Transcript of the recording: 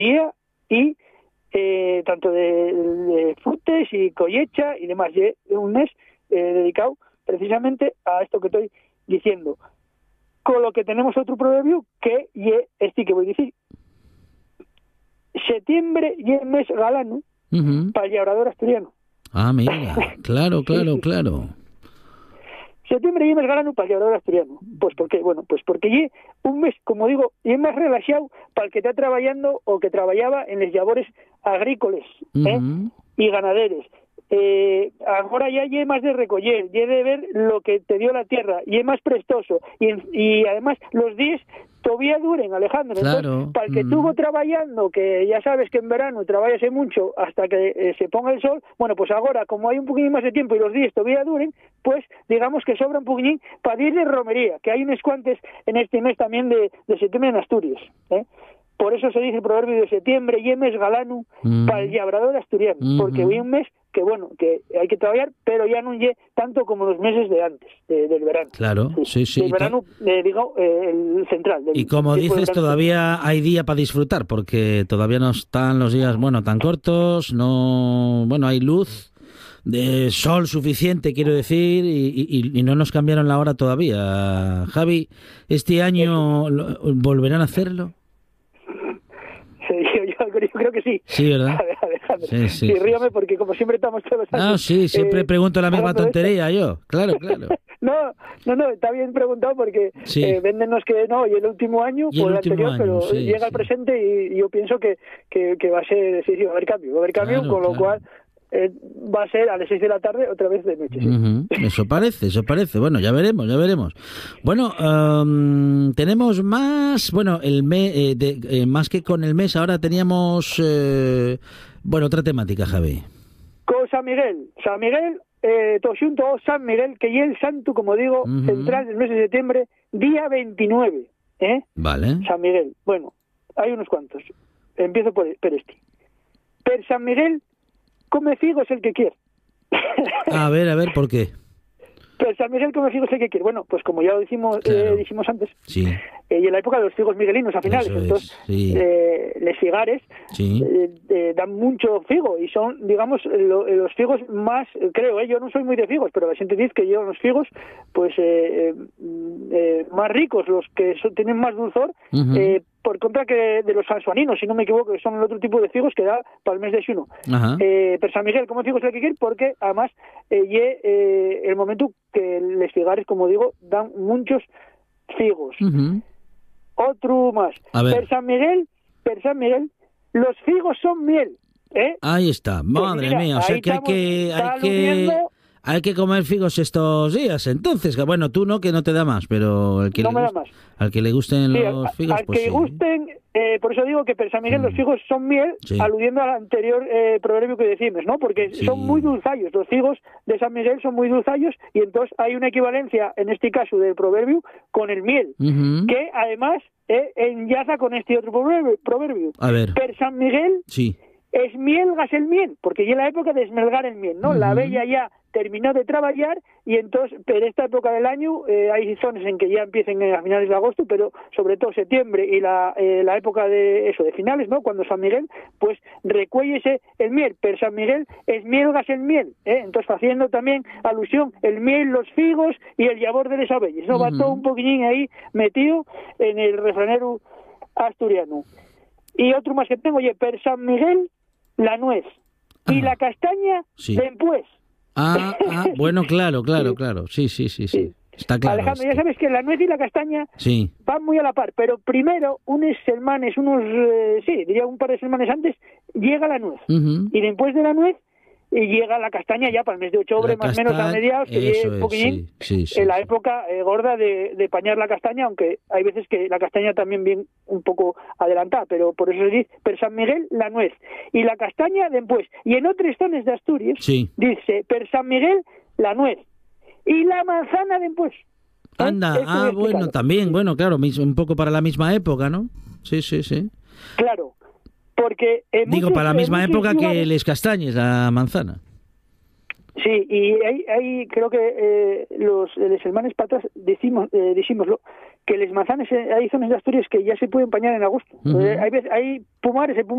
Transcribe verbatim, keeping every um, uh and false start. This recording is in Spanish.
día y eh, tanto de, de frutes y collecha y demás. Y un mes eh, dedicado precisamente a esto que estoy diciendo. Con lo que tenemos otro proverbio que ye este que voy a decir. Septiembre y el mes galano uh-huh. para el labrador asturiano. Ah, mira, claro, claro, claro. Septiembre y el mes galano para el labrador asturiano. Pues porque, bueno, pues porque ye un mes, como digo, y es más relajado para el que está trabajando o que trabajaba en los labores agrícolas uh-huh. ¿eh? y ganaderos. Eh, ahora ya hay más de recoger, y de ver lo que te dio la tierra, y es más prestoso, y, y además los días todavía duren, Alejandro. Claro. Entonces, para el que mm. estuvo trabajando, que ya sabes que en verano trabajas mucho hasta que eh, se ponga el sol, bueno, pues ahora, como hay un poquito más de tiempo y los días todavía duren, pues digamos que sobra un poquitín para ir de romería, que hay unos cuantos en este mes también de, de septiembre en Asturias, ¿eh? Por eso se dice el proverbio de septiembre y mes galano mm. para el labrador asturiano, mm-hmm. porque hoy un mes que bueno, que hay que trabajar, pero ya no llegue tanto como los meses de antes, de, del verano. Claro, sí, sí. El verano, eh, digo, eh, el central. Del, y como dices, todavía hay día para disfrutar, porque todavía no están los días, bueno, tan cortos, no, bueno, hay luz, de sol suficiente, quiero decir, y, y, y no nos cambiaron la hora todavía. Javi, ¿este año lo, volverán a hacerlo? Yo, yo, yo creo que sí. Sí, ¿verdad? A ver, Alejandro. Sí, sí. Sí, ríame porque como siempre estamos todos los años... No, sí, siempre eh, pregunto la misma tontería yo. Claro, claro. no, no, no, está bien preguntado porque sí. eh, véndenos que no, y el último año y el, o el último anterior, año, pero sí, llega sí. al presente y, y yo pienso que, que, que va a ser, sí, sí, va a haber cambio, va a haber cambio, claro, con lo claro. cual... Eh, va a ser a las seis de la tarde otra vez de noche. ¿Sí? Uh-huh. Eso parece, eso parece. Bueno, ya veremos, ya veremos. Bueno, um, tenemos más, bueno, el mes, eh, de, eh, más que con el mes, ahora teníamos, eh, bueno, otra temática, Javi. Con San Miguel, San Miguel, eh, todo junto San Miguel, que es el santo, como digo, uh-huh. central del mes de septiembre, día veintinueve, ¿eh? Vale. San Miguel, bueno, hay unos cuantos. Empiezo por, por este. Per San Miguel, come figos el que quiere. A ver, a ver, ¿por qué? Pues San Miguel come figos el que quiere. Bueno, pues como ya lo dijimos, claro. eh, dijimos antes, sí. eh, y en la época de los figos miguelinos a finales, Eso entonces, es, sí. eh, les figares sí. eh, eh, dan mucho figo y son, digamos, lo, los figos más, creo, eh, yo no soy muy de figos, pero la gente dice que llevan los figos, pues, eh, eh, más ricos, los que son, tienen más dulzor, uh-huh. eh, por contra que de los sansuaninos, si no me equivoco, que son el otro tipo de figos que da para el mes de xuno. Eh, pero San Miguel, como figos el que quiere, porque además eh, ye, eh, el momento que les figares, como digo, dan muchos figos. Uh-huh. Otro más. Per San Miguel, per San Miguel, los figos son miel. ¿eh? Ahí está, madre pues mira, mía, o sea que hay que... Hay que... Hay que comer figos estos días, entonces, que bueno, tú no, que no te da más, pero el que, no le, me guste, da más. Al que le gusten sí, los al, figos, al pues que sí. gusten, eh, por eso digo que per San Miguel mm. los figos son miel, sí. aludiendo al anterior eh, proverbio que decimos, ¿no? Porque sí. son muy dulzallos, los figos de San Miguel son muy dulzallos y entonces hay una equivalencia, en este caso del proverbio, con el miel, uh-huh. que además eh, enlaza con este otro proverbio. proverbio. A ver. Per San Miguel sí. esmielgas el miel, porque ya en la época de esmelgar el miel, ¿no? Uh-huh. La bella ya terminó de trabajar y entonces, en esta época del año, eh, hay zonas en que ya empiecen a finales de agosto, pero sobre todo septiembre y la eh, la época de eso, de finales, ¿no? Cuando San Miguel, pues recuéllese el miel, pero San Miguel esmielgas el miel, ¿eh? Entonces haciendo también alusión el miel, los figos y el llavor de las abellas, ¿no? Uh-huh. Va todo un poquillín ahí metido en el refranero asturiano. Y otro más que tengo, oye, per San Miguel, la nuez y ah. la castaña sí. después. Ah, ah, bueno, claro, claro, sí. claro. Sí, sí, sí, sí, sí. Está claro. Alejandro, esto. ya sabes que la nuez y la castaña sí. van muy a la par, pero primero, unos semanas, unos, eh, sí, diría un par de semanas antes, llega la nuez. Uh-huh. Y después de la nuez, y llega la castaña ya para el mes de octubre, más o menos a mediados, que es un poquillín, sí, sí, sí, en la sí. época eh, gorda de, de pañar la castaña, aunque hay veces que la castaña también viene un poco adelantada, pero por eso se dice, per San Miguel, la nuez, y la castaña después. Y en otras zonas de Asturias, sí. dice, per San Miguel, la nuez, y la manzana después. ¿Eh? Anda, Esto ah, bueno, también, bueno, claro, un poco para la misma época, ¿no? Sí, sí, sí. Claro. Porque en Digo, muchos, para la misma época lugares, que les castañes, la manzana. Sí, y hay, hay creo que eh, los, los hermanos patas decimos, eh, decimoslo, que les manzanas, eh, hay zonas de Asturias que ya se pueden pañar en agosto. Uh-huh. eh, hay, hay pumares, hay pumares